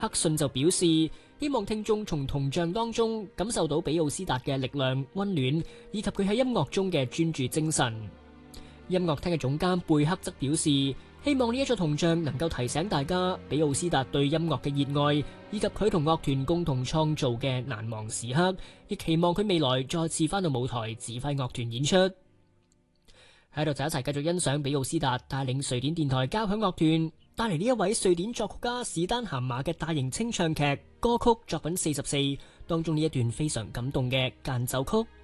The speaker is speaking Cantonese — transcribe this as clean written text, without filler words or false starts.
克遜就表示，希望聽眾從銅像當中感受到比奧斯達嘅力量、溫暖，以及佢喺音樂中嘅專注精神。音樂廳嘅總監貝克則表示，希望呢一座銅像能夠提醒大家比奧斯達對音樂嘅熱愛，以及佢同樂團共同創造嘅難忘時刻，亦期望佢未來再次返到舞台指揮樂團演出。喺度就一齊繼續欣賞比奧斯達帶領瑞典電台交響樂團帶嚟呢一位瑞典作曲家史丹咸馬嘅大型清唱劇歌曲作品44當中呢一段非常感動嘅間奏曲。